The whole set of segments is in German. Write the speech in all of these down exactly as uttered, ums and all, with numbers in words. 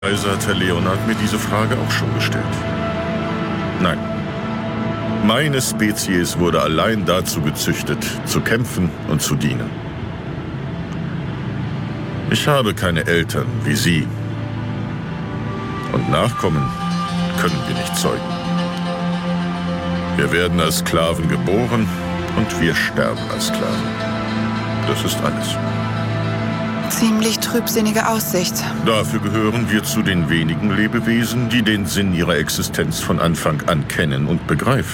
Also hat Herr Leonard mir diese Frage auch schon gestellt. Nein. Meine Spezies wurde allein dazu gezüchtet, zu kämpfen und zu dienen. Ich habe keine Eltern wie Sie. Und Nachkommen können wir nicht zeugen. Wir werden als Sklaven geboren und wir sterben als Sklaven. Das ist alles. Ziemlich trübsinnige Aussicht. Dafür gehören wir zu den wenigen Lebewesen, die den Sinn ihrer Existenz von Anfang an kennen und begreifen.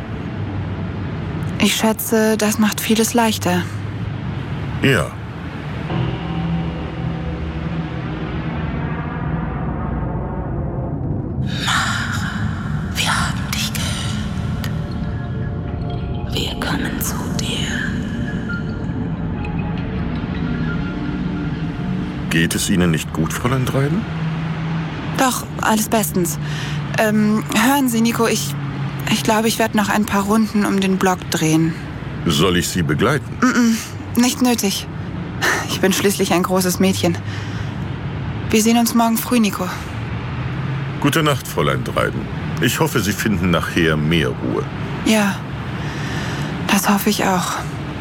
Ich schätze, das macht vieles leichter. Ja. Mara, wir haben dich gehört. Wir kommen zu dir. Geht es Ihnen nicht gut, Fräulein Dryden? Doch, alles bestens. Ähm, hören Sie, Nico, ich... Ich glaube, ich werde noch ein paar Runden um den Block drehen. Soll ich Sie begleiten? Mm-mm, nicht nötig. Ich bin schließlich ein großes Mädchen. Wir sehen uns morgen früh, Nico. Gute Nacht, Fräulein Dryden. Ich hoffe, Sie finden nachher mehr Ruhe. Ja, das hoffe ich auch.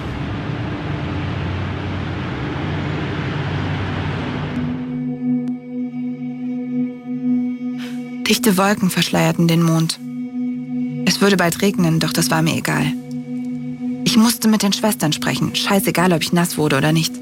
Dichte Wolken verschleierten den Mond. Es würde bald regnen, doch das war mir egal. Ich musste mit den Schwestern sprechen, scheißegal, ob ich nass wurde oder nicht.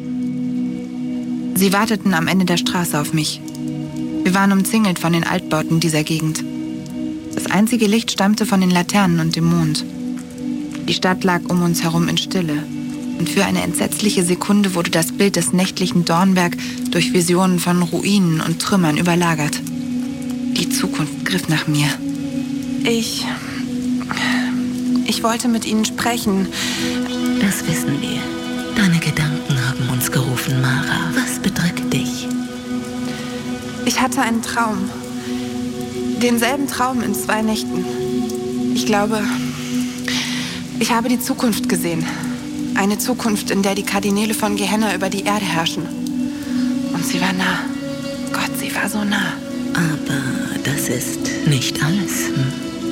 Sie warteten am Ende der Straße auf mich. Wir waren umzingelt von den Altbauten dieser Gegend. Das einzige Licht stammte von den Laternen und dem Mond. Die Stadt lag um uns herum in Stille. Und für eine entsetzliche Sekunde wurde das Bild des nächtlichen Dornberg durch Visionen von Ruinen und Trümmern überlagert. Die Zukunft griff nach mir. Ich... Ich wollte mit Ihnen sprechen. Das wissen wir. Deine Gedanken haben uns gerufen, Mara. Was bedrückt dich? Ich hatte einen Traum. Denselben Traum in zwei Nächten. Ich glaube, ich habe die Zukunft gesehen. Eine Zukunft, in der die Kardinäle von Gehenna über die Erde herrschen. Und sie war nah. Gott, sie war so nah. Aber das ist nicht alles. Hm?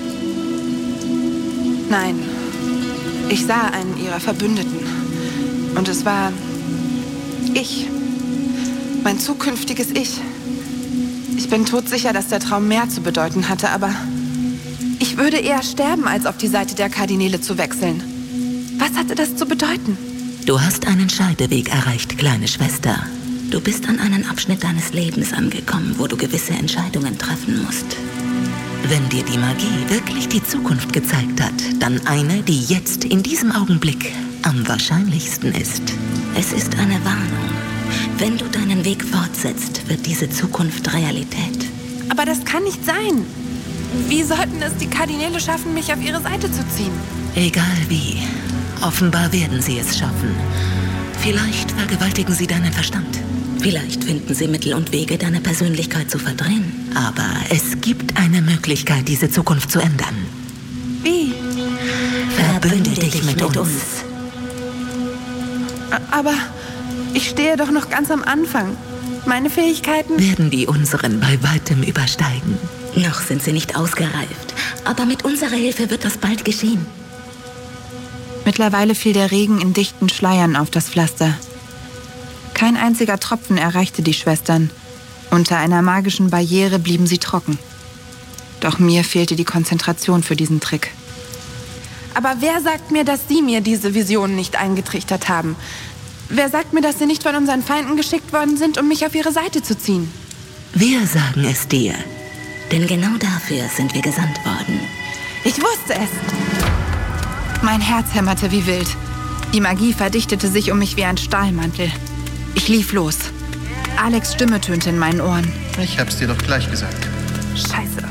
Nein. Ich sah einen ihrer Verbündeten. Und es war ich. Mein zukünftiges Ich. Ich bin todsicher, dass der Traum mehr zu bedeuten hatte, aber ich würde eher sterben, als auf die Seite der Kardinäle zu wechseln. Was hatte das zu bedeuten? Du hast einen Scheideweg erreicht, kleine Schwester. Du bist an einem Abschnitt deines Lebens angekommen, wo du gewisse Entscheidungen treffen musst. Wenn dir die Magie wirklich die Zukunft gezeigt hat, dann eine, die jetzt in diesem Augenblick am wahrscheinlichsten ist. Es ist eine Warnung. Wenn du deinen Weg fortsetzt, wird diese Zukunft Realität. Aber das kann nicht sein. Wie sollten es die Kardinäle schaffen, mich auf ihre Seite zu ziehen? Egal wie. Offenbar werden sie es schaffen. Vielleicht vergewaltigen sie deinen Verstand. Vielleicht finden sie Mittel und Wege, deine Persönlichkeit zu verdrehen. Aber es gibt eine Möglichkeit, diese Zukunft zu ändern. Wie? Verbünde dich mit uns. Aber ich stehe doch noch ganz am Anfang. Meine Fähigkeiten werden die unseren bei weitem übersteigen. Noch sind sie nicht ausgereift. Aber mit unserer Hilfe wird das bald geschehen. Mittlerweile fiel der Regen in dichten Schleiern auf das Pflaster. Kein einziger Tropfen erreichte die Schwestern. Unter einer magischen Barriere blieben sie trocken. Doch mir fehlte die Konzentration für diesen Trick. Aber wer sagt mir, dass Sie mir diese Visionen nicht eingetrichtert haben? Wer sagt mir, dass Sie nicht von unseren Feinden geschickt worden sind, um mich auf ihre Seite zu ziehen? Wir sagen es dir. Denn genau dafür sind wir gesandt worden. Ich wusste es! Mein Herz hämmerte wie wild. Die Magie verdichtete sich um mich wie ein Stahlmantel. Ich lief los. Alex' Stimme tönte in meinen Ohren. Ich hab's dir doch gleich gesagt. Scheiße.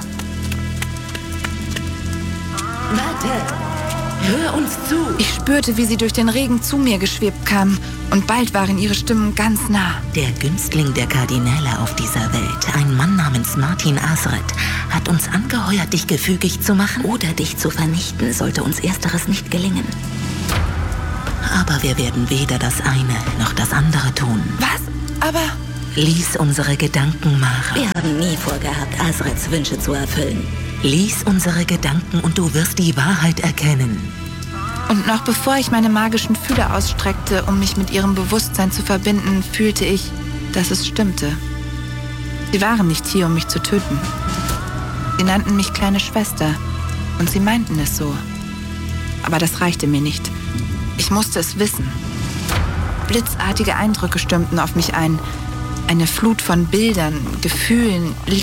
Warte! Hör uns zu! Ich spürte, wie sie durch den Regen zu mir geschwebt kamen. Und bald waren ihre Stimmen ganz nah. Der Günstling der Kardinäle auf dieser Welt, ein Mann namens Martin Asret, hat uns angeheuert, dich gefügig zu machen oder dich zu vernichten, sollte uns Ersteres nicht gelingen. Aber wir werden weder das eine noch das andere tun. Was? Aber... Lies unsere Gedanken, Mara. Wir haben nie vorgehabt, Azraels Wünsche zu erfüllen. Lies unsere Gedanken und du wirst die Wahrheit erkennen. Und noch bevor ich meine magischen Fühler ausstreckte, um mich mit ihrem Bewusstsein zu verbinden, fühlte ich, dass es stimmte. Sie waren nicht hier, um mich zu töten. Sie nannten mich kleine Schwester und sie meinten es so. Aber das reichte mir nicht. Ich musste es wissen. Blitzartige Eindrücke stürmten auf mich ein. Eine Flut von Bildern, Gefühlen,